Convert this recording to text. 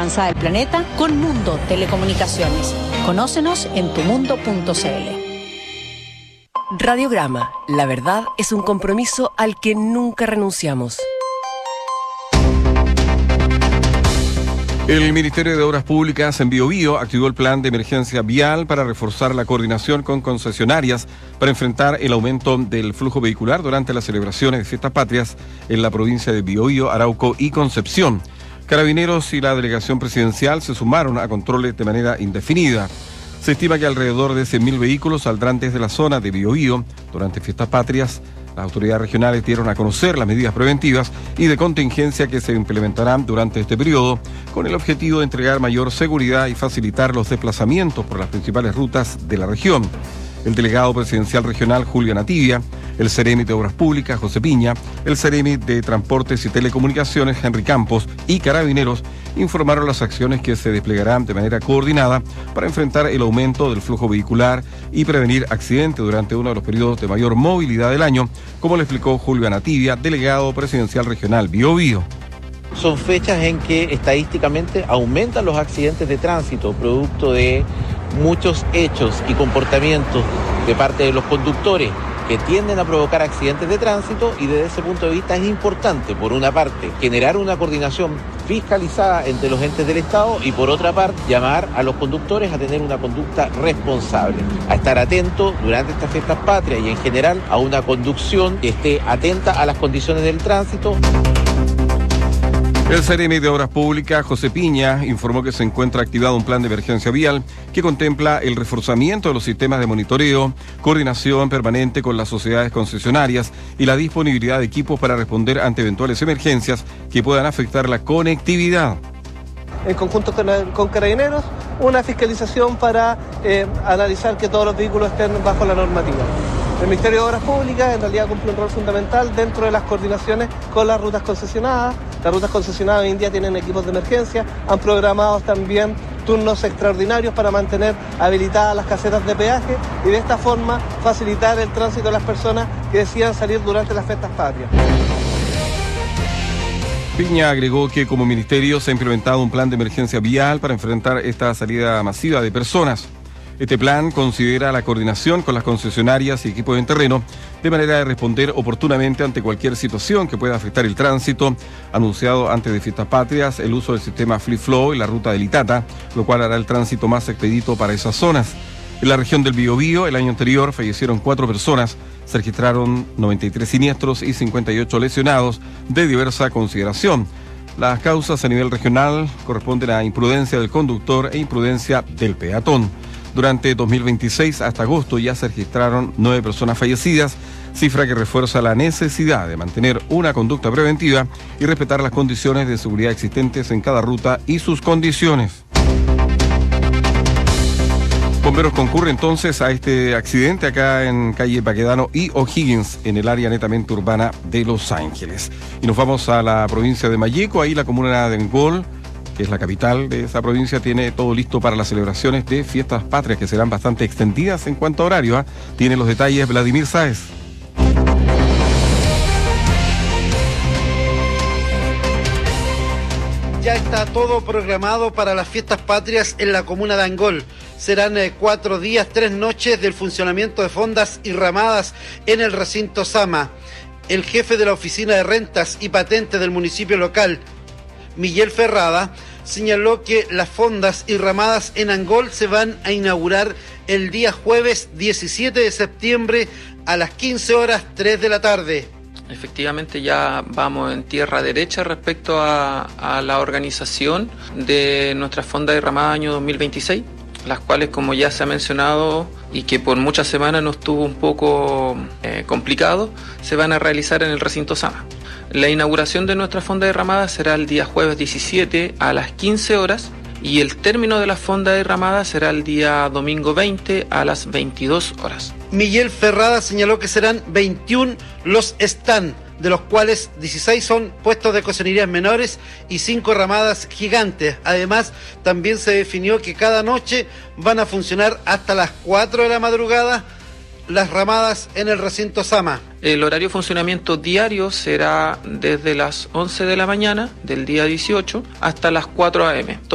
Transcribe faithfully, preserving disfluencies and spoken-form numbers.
avanzada del planeta con Mundo Telecomunicaciones. Conócenos en tu mundo punto c l. Radiograma, la verdad es un compromiso al que nunca renunciamos. El Ministerio de Obras Públicas en Biobío activó el plan de emergencia vial para reforzar la coordinación con concesionarias para enfrentar el aumento del flujo vehicular durante las celebraciones de fiestas patrias en la provincia de Biobío, Arauco y Concepción. Carabineros y la delegación presidencial se sumaron a controles de manera indefinida. Se estima que alrededor de cien mil vehículos saldrán desde la zona de Biobío durante fiestas patrias. Las autoridades regionales dieron a conocer las medidas preventivas y de contingencia que se implementarán durante este periodo, con el objetivo de entregar mayor seguridad y facilitar los desplazamientos por las principales rutas de la región. El delegado presidencial regional, Julio Nativia, el Ceremi de Obras Públicas, José Piña, el Ceremi de Transportes y Telecomunicaciones, Henry Campos, y Carabineros informaron las acciones que se desplegarán de manera coordinada para enfrentar el aumento del flujo vehicular y prevenir accidentes durante uno de los periodos de mayor movilidad del año, como le explicó Julio Nativia, delegado presidencial regional Biobío. Son fechas en que estadísticamente aumentan los accidentes de tránsito, producto de muchos hechos y comportamientos de parte de los conductores que tienden a provocar accidentes de tránsito, y desde ese punto de vista es importante, por una parte, generar una coordinación fiscalizada entre los entes del Estado y, por otra parte, llamar a los conductores a tener una conducta responsable, a estar atentos durante estas fiestas patrias y en general a una conducción que esté atenta a las condiciones del tránsito. El Ceremi de Obras Públicas, José Piña, informó que se encuentra activado un plan de emergencia vial que contempla el reforzamiento de los sistemas de monitoreo, coordinación permanente con las sociedades concesionarias y la disponibilidad de equipos para responder ante eventuales emergencias que puedan afectar la conectividad. En conjunto con, con Carabineros, una fiscalización para eh, analizar que todos los vehículos estén bajo la normativa. El Ministerio de Obras Públicas en realidad cumple un rol fundamental dentro de las coordinaciones con las rutas concesionadas. Las rutas concesionadas hoy en día tienen equipos de emergencia, han programado también turnos extraordinarios para mantener habilitadas las casetas de peaje y de esta forma facilitar el tránsito de las personas que decidan salir durante las fiestas patrias. Piña agregó que como ministerio se ha implementado un plan de emergencia vial para enfrentar esta salida masiva de personas. Este plan considera la coordinación con las concesionarias y equipos en terreno de manera de responder oportunamente ante cualquier situación que pueda afectar el tránsito. Anunciado antes de fiestas patrias el uso del sistema Free Flow y la ruta del Itata, lo cual hará el tránsito más expedito para esas zonas. En la región del Biobío, el año anterior fallecieron cuatro personas, se registraron noventa y tres siniestros y cincuenta y ocho lesionados de diversa consideración. Las causas a nivel regional corresponden a imprudencia del conductor e imprudencia del peatón. Durante dos mil veintiséis hasta agosto ya se registraron nueve personas fallecidas, cifra que refuerza la necesidad de mantener una conducta preventiva y respetar las condiciones de seguridad existentes en cada ruta y sus condiciones. Bomberos concurre entonces a este accidente acá en calle Baquedano y O'Higgins, en el área netamente urbana de Los Ángeles. Y nos vamos a la provincia de Malleco, ahí la comuna de Angol, que es la capital de esa provincia, tiene todo listo para las celebraciones de fiestas patrias, que serán bastante extendidas en cuanto a horario, ¿eh? Tiene los detalles Vladimir Sáez. Ya está todo programado para las fiestas patrias en la comuna de Angol. Serán eh, cuatro días, tres noches del funcionamiento de fondas y ramadas en el recinto Sama. El jefe de la Oficina de Rentas y Patentes del municipio local, Miguel Ferrada, señaló que las fondas y ramadas en Angol se van a inaugurar el día jueves diecisiete de septiembre a las quince horas tres de la tarde. Efectivamente ya vamos en tierra derecha respecto a, a la organización de nuestra fonda de ramada año dos mil veintiséis, las cuales, como ya se ha mencionado y que por muchas semanas nos estuvo un poco eh, complicado, se van a realizar en el recinto Sama. La inauguración de nuestra fonda de ramada será el día jueves diecisiete a las quince horas y el término de la fonda de ramada será el día domingo veinte a las veintidós horas. Miguel Ferrada señaló que serán veintiún los stand, de los cuales dieciséis son puestos de cocenerías menores y cinco ramadas gigantes. Además, también se definió que cada noche van a funcionar hasta las cuatro de la madrugada las ramadas en el recinto Sama. El horario de funcionamiento diario será desde las once de la mañana del día dieciocho hasta las cuatro a eme